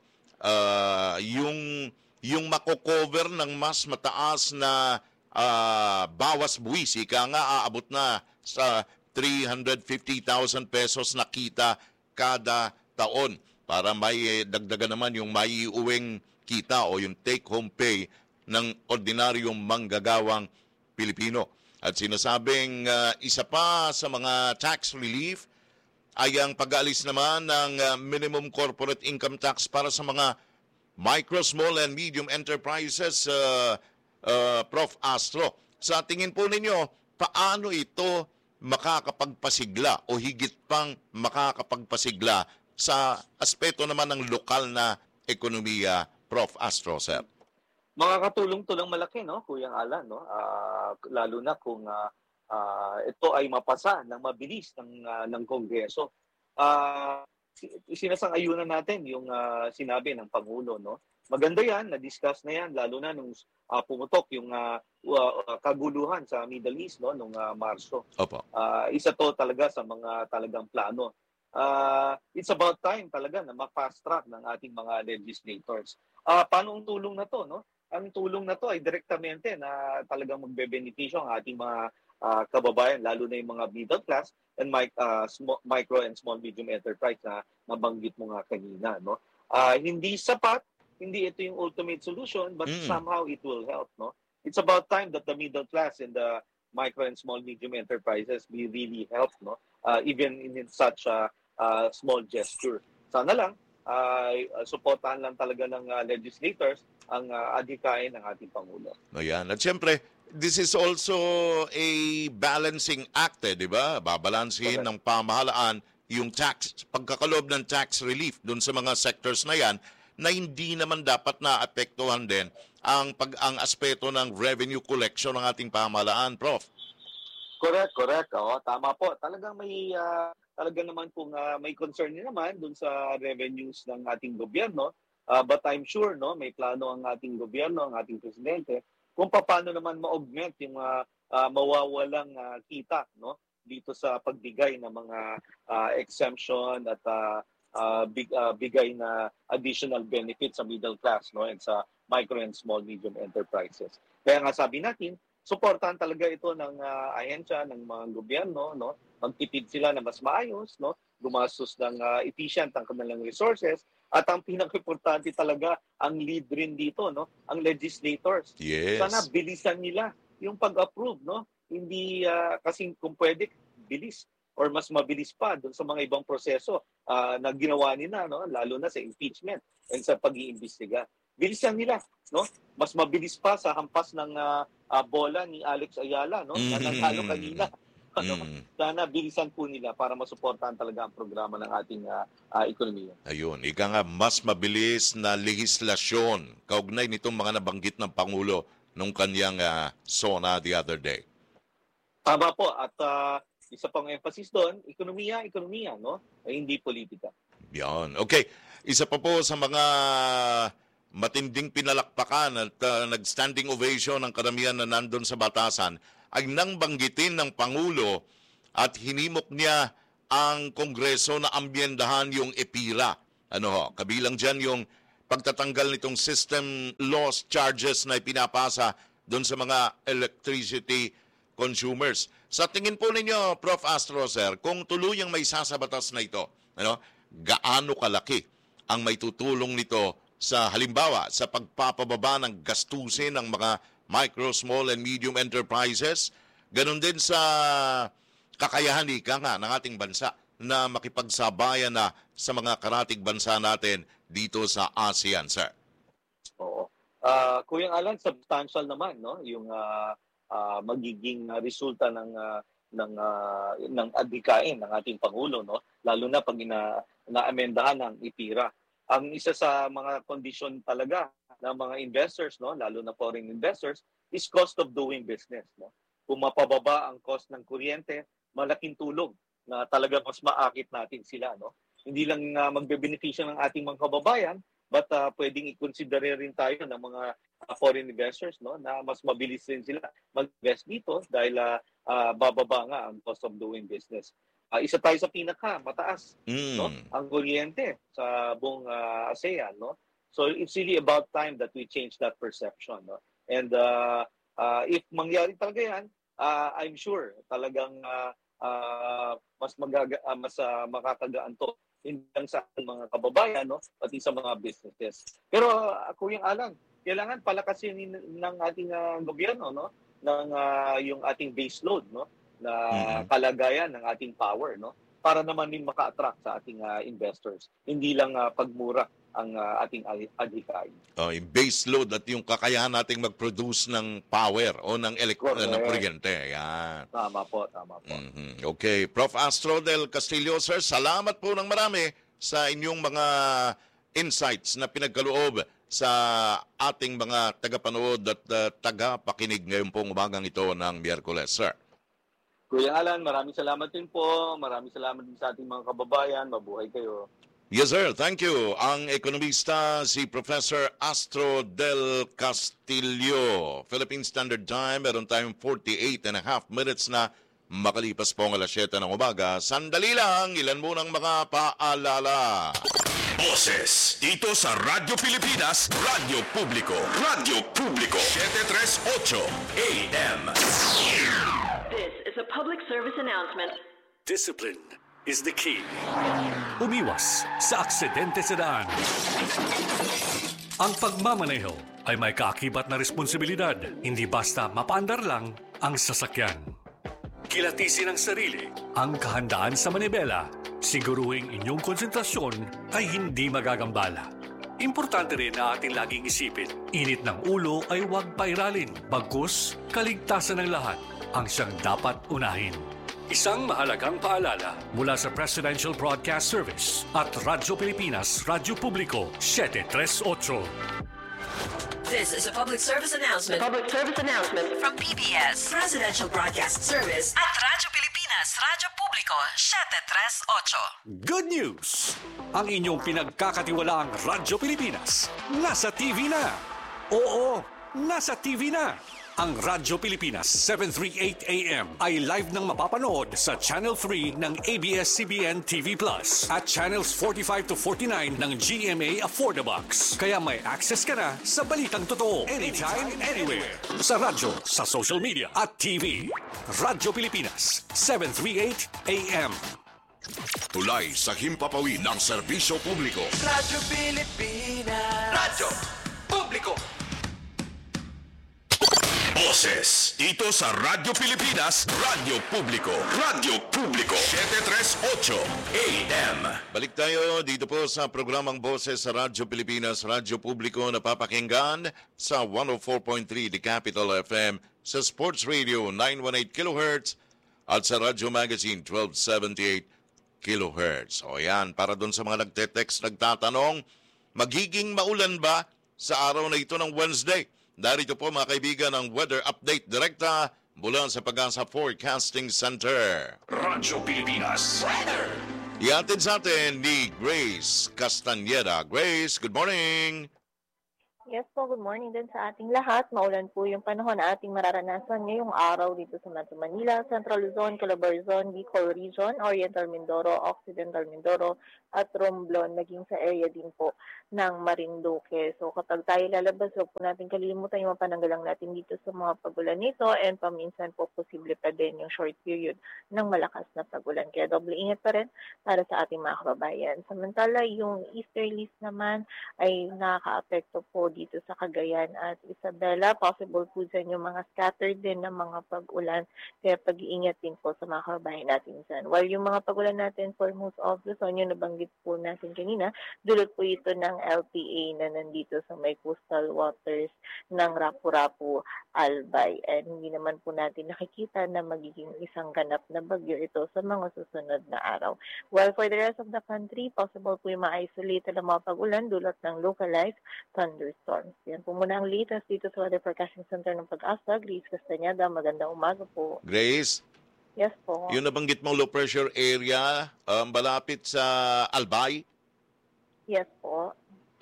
yung mako-cover ng mas mataas na bawas buwis, ika nga aabot na sa 350,000 pesos na kita kada taon para may dagdagan naman yung maiuwing kita o yung take-home pay ng ordinaryong manggagawang Pilipino. At sinasabing isa pa sa mga tax relief ay ang pag-aalis naman ng minimum corporate income tax para sa mga micro, small, and medium enterprises, Prof. Astro. Sa tingin po ninyo, paano ito makakapagpasigla o higit pang makakapagpasigla sa aspeto naman ng lokal na ekonomiya, Prof. Astro, sir? Makakatulong to ng malaki, no, Kuyang Alan, no? Lalo na kung ito ay mapasa ng mabilis ng Kongreso. Sinasang-ayunan natin yung sinabi ng Pangulo, no? Maganda yan, na-discuss na yan, lalo na nung pumutok yung kaguluhan sa Middle East, no, nung Marso. Opo. Isa to talaga sa mga talagang plano. It's about time talaga na ma-fast track ng ating mga legislators. Paano ang tulong na to, no? Ang tulong na to ay direktamente na talagang magbe-benepisyo ang ating mga kababayan, lalo na yung mga middle class and micro and small medium enterprise na nabanggit mo nga kanina, no? Hindi sapat, hindi ito yung ultimate solution, but somehow it will help, no? It's about time that the middle class and the micro and small medium enterprises be really helped, no? Even in such a small gesture. Sana lang suportahan lang talaga ng legislators ang adhikain ng ating Pangulo. Ayan. At siyempre, this is also a balancing act, di ba? Babalansin ng pamahalaan yung tax, pagkakaloob ng tax relief dun sa mga sectors na yan na hindi naman dapat na apektuhan din ang aspeto ng revenue collection ng ating pamahalaan, Prof. Correct. Tama po. Talagang talaga naman kung may concern din naman dun sa revenues ng ating gobyerno. But I'm sure, no, may plano ang ating gobyerno, ang ating presidente, kung paano naman ma-augment yung mawawalang kita, no, dito sa pagbigay ng mga exemption at bigay na additional benefits sa middle class, no, and sa micro and small medium enterprises. Kaya nga sabi natin, suportahan talaga ito ng ahensya ng mga gobyerno, no? Magtipid sila na mas maayos, no? Gumastos ng efficient ang kanilang resources, at ang pinaka-importante talaga ang lead rin dito, no? Ang legislators. Yes. Sana bilisan nila yung pag-approve, no? Hindi kasi kung pwede bilis or mas mabilis pa doon sa mga ibang proseso na ginawa nila, no? Lalo na sa impeachment and sa pag-iimbestiga. Bilisan nila, no? Mas mabilis pa sa hampas ng bola ni Alex Ayala, no? Na nanalo kanina. Sana bilisan po nila para masuportahan talaga ang programa ng ating ekonomiya. Ayun, ika nga mas mabilis na legislasyon kaugnay nitong mga nabanggit ng Pangulo nung kanyang SONA the other day. Tama po, at isa pang emphasis doon, ekonomiya, no? Ay hindi politika. Yan. Okay, isa pa po sa mga matinding pinalakpakan at nag-standing ovation ng karamihan na nandun sa batasan ay nang banggitin ng Pangulo at hinimok niya ang Kongreso na ambyendahan yung EPIRA. Kabilang dyan yung pagtatanggal nitong system loss charges na ipinapasa doon sa mga electricity consumers. Sa tingin po ninyo, Prof. Astro, sir, kung tuluyang may sasabatas na ito, gaano kalaki ang may tutulong nito sa halimbawa sa pagpapababa ng gastusin ng mga micro, small, and medium enterprises, ganun din sa kakayahan ng ating bansa na makipagsabayan na sa mga karatig bansa natin dito sa ASEAN, sir? Oo. Kuyang Alan, substantial naman, no, yung magiging resulta ng adhikain ng ating Pangulo, no, lalo na pag na-amendahan ng EPIRA. Ang isa sa mga kondisyon talaga ng mga investors, no, lalo na foreign investors, is cost of doing business, no. kung mapababa ang cost ng kuryente, malaking tulong na talaga mas maakit natin sila, no? Hindi lang magbe-benepisyo ng ating mga kababayan, but pwedeng i-consider rin tayo ng mga foreign investors, no, na mas mabilis rin sila mag-invest dito dahil bababa nga ang cost of doing business. Isa tayo sa mataas, no, ang kuryente sa buong ASEAN, no? So it's really about time that we change that perception, no? And if mangyari talaga yan, I'm sure talagang mas makakagaan to hindi lang sa mga kababayan, no, pati sa mga businesses. Pero Kuya Alan, kailangan palakasin ng ating gobyerno, no, ng yung ating base load, no, na kalagayan ng ating power, no, para naman din maka-attract sa ating investors. Hindi lang pagmura ang ating adhikain. Yung base load at yung kakayahan nating mag-produce ng power o ng ng kuryente. Yan. Tama po. Okay. Prof. Astro del Castillo, sir, salamat po ng marami sa inyong mga insights na pinagkaloob sa ating mga tagapanood at tagapakinig ngayon pong umagang ito ng Miyerkules, sir. Kuya Alan, maraming salamat din po. Maraming salamat din sa ating mga kababayan. Mabuhay kayo. Yes, sir. Thank you. Ang ekonomista si Professor Astro del Castillo. Philippine Standard Time, meron tayong 48.5 minutes na makalipas po ang alas 7 ng umaga. Sandali lang, ilan munang mga paalala. Boses dito sa Radyo Pilipinas, Radyo Publiko. Radyo Publiko, 738 AM. This is a public service announcement. Discipline is the key. Umiwas sa aksidente sa daan. Ang pagmamaneho ay may kaakibat na responsibilidad. Hindi basta mapaandar lang ang sasakyan. Kilatisin ang sarili, ang kahandaan sa manibela. Siguruhing inyong konsentrasyon ay hindi magagambala. Importante rin na ating laging isipin, init ng ulo ay huwag pairalin. Bagkus, kaligtasan ng lahat ang siyang dapat unahin. Isang mahalagang paalala mula sa Presidential Broadcast Service at Radyo Pilipinas, Radyo Publiko, 738. This is a public service announcement. Public service announcement from PBS, Presidential Broadcast Service at Radyo Pilipinas, Radyo Publiko, 738. Good news! Ang inyong pinagkakatiwalaang Radyo Pilipinas, nasa TV na! Oo, nasa TV na! Ang Radyo Pilipinas 738 AM ay live nang mapapanood sa Channel 3 ng ABS-CBN TV Plus at Channels 45 to 49 ng GMA Affordabox. Kaya may access ka na sa balitang totoo anytime, anywhere. Sa radyo, sa social media at TV. Radyo Pilipinas 738 AM. Tulay sa himpapawid ng serbisyo publiko. Radyo Pilipinas. Radyo Publiko. Boses dito sa Radyo Pilipinas, Radyo Publiko. Radyo Publiko, 738 AM. Balik tayo dito po sa programang Boses sa Radyo Pilipinas, Radyo Publiko, napapakinggan sa 104.3 The Capital FM, sa Sports Radio 918 kHz at sa Radyo Magazine 1278 kHz. O yan, para doon sa mga nagte-text, nagtatanong, magiging maulan ba sa araw na ito ng Wednesday? Darito po mga kaibigan ang weather update direkta mula sa Pag-asa Forecasting Center. Radyo Pilipinas Weather. Iatid sa atin ni Grace Castañeda. Grace, good morning! Yes po, good morning din sa ating lahat. Maulan po yung panahon na ating mararanasan ngayong araw dito sa Metro Manila, Central Luzon, Calabar Zone, Bicol Region, Oriental Mindoro, Occidental Mindoro, at Romblon, naging sa area din po ng Marinduque. So kapag tayo lalabas, huwag po natin kalilimutan yung pananggalang natin dito sa mga pagulan nito and paminsan po posible pa din yung short period ng malakas na pagulan. Kaya doble ingat pa rin para sa ating mga kababayan. Samantala, yung easterlies naman ay nakaka-apekto po dito sa Cagayan at Isabela. Possible po dyan yung mga scattered din na mga pag-ulan. Kaya pag-iingat din po sa mga kababayan natin dyan. While yung mga pag-ulan natin for most of Luzon, yung nabanggit po natin kanina, dulot po ito ng LPA na nandito sa may coastal waters ng Rapu-Rapu, Albay. And hindi naman po natin nakikita na magiging isang ganap na bagyo ito sa mga susunod na araw. While for the rest of the country, possible po yung ma-isolate na mga pag-ulan dulot ng localized thunderstorms. thunderstorms. Yan po muna ang latest dito sa Weather Forecasting Center ng Pag-asa. Grace Castañeda, magandang umaga po. Grace, Yes po. yung nabanggit mong low pressure area, malapit sa Albay? Yes po.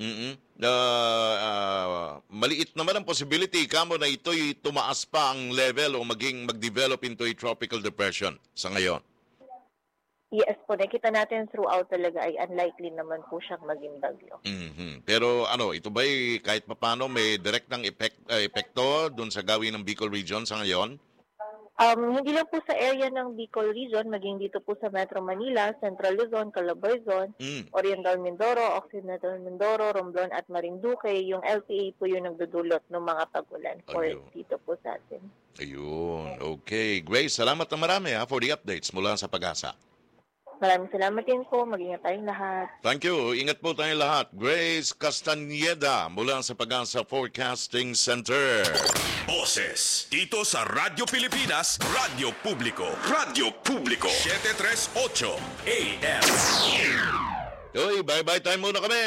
Maliit naman ang possibility kamo na ito'y tumaas pa ang level o mag-develop into a tropical depression sa ngayon. Yes po, nakita natin throughout talaga ay unlikely naman po siyang maging bagyo. Pero ito ba'y kahit papano may direct ng epekto dun sa gawin ng Bicol Region sa ngayon? Hindi lang po sa area ng Bicol Region, maging dito po sa Metro Manila, Central Luzon, Calabarzon, Oriental Mindoro, Occidental Mindoro, Romblon at Marinduque, yung LPA po yung nagdudulot ng mga pag-ulan for dito po sa atin. Ayun, okay. Grace, salamat na marami for the updates mula sa Pag-asa. Maraming salamat din po. Mag-ingat tayong lahat. Thank you. Ingat po tayong lahat. Grace Castañeda mula sa Pag-asa Forecasting Center. Boses dito sa Radyo Pilipinas, Radyo Publiko. Radyo Publiko 738 AM. Uy, bye-bye time muna kami.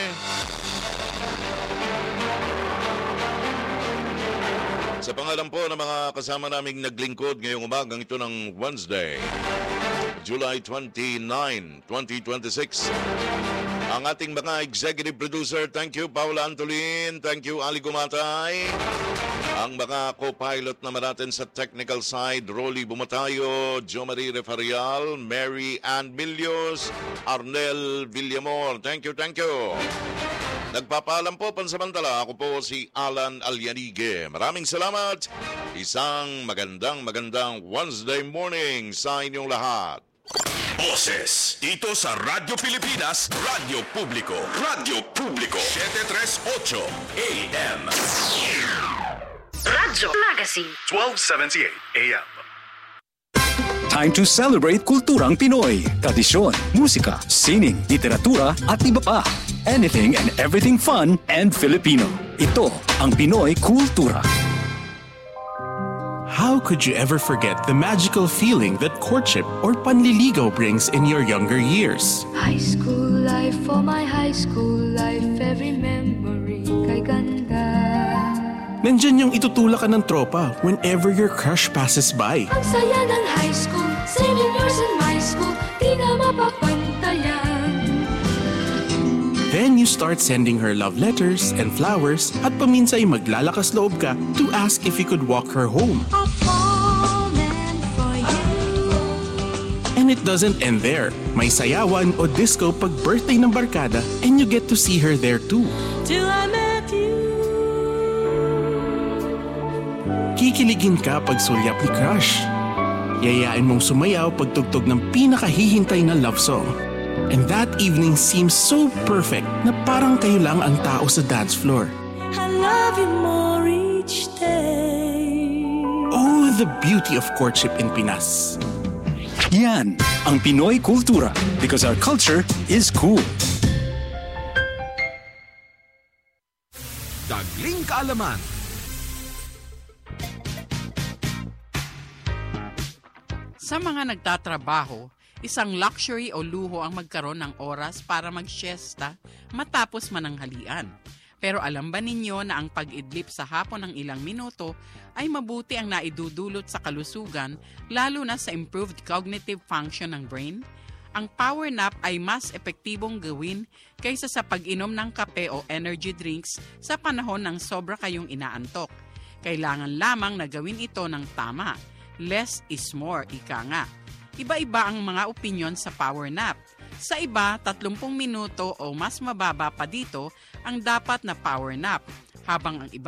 Sa pangalan po ng mga kasama naming naglingkod ngayong umagang ito ng Wednesday, July 29, 2026. Ang ating mga executive producer, thank you, Paula Antolin. Thank you, Ali Gumatay. Ang mga co-pilot naman natin sa technical side, Rolly Bumatayo, Jo Marie Refarial, Mary Ann Milios, Arnel Villamor. Thank you, thank you. Nagpapaalam po pansamantala, ako po si Alan Alianige. Maraming salamat. Isang magandang Wednesday morning sa inyong lahat. Boses dito sa Radyo Pilipinas, Radyo Publiko. Radyo Publiko 738 AM. Radyo Magazine 1278 AM. Time to celebrate kulturang Pinoy. Tradisyon, musika, sining, literatura at iba pa. Anything and everything fun and Filipino. Ito ang Pinoy Kultura. How could you ever forget the magical feeling that courtship or panliligaw brings in your younger years? High school life, for my high school life, every memory kay ganda. Nandyan yung itutulak ka ng tropa whenever your crush passes by. Ang saya ng high school, 7 years in my school, di na mapapantayan. Then you start sending her love letters and flowers at paminsay maglalakas loob ka to ask if you could walk her home. And it doesn't end there. May sayawan o disco pag birthday ng barkada and you get to see her there too. Till I met you. Kikiligin ka pag sulyap ni crush. Yayain mong sumayaw pag tugtog ng pinakahihintay na love song. And that evening seems so perfect na parang kayo lang ang tao sa dance floor. I love you more each day. Oh, the beauty of courtship in Pinas. Yan ang Pinoy Kultura because our culture is cool. Dagling kaalaman. Sa mga nagtatrabaho, isang luxury o luho ang magkaroon ng oras para mag-siesta matapos mananghalian. Pero alam ba ninyo na ang pag-idlip sa hapon ng ilang minuto ay mabuti ang naidudulot sa kalusugan, lalo na sa improved cognitive function ng brain? Ang power nap ay mas epektibong gawin kaysa sa pag-inom ng kape o energy drinks sa panahon ng sobra kayong inaantok. Kailangan lamang na gawin ito ng tama. Less is more, ika nga. Iba-iba ang mga opinyon sa power nap. Sa iba, 30 minuto o mas mababa pa dito ang dapat na power nap, habang ang iba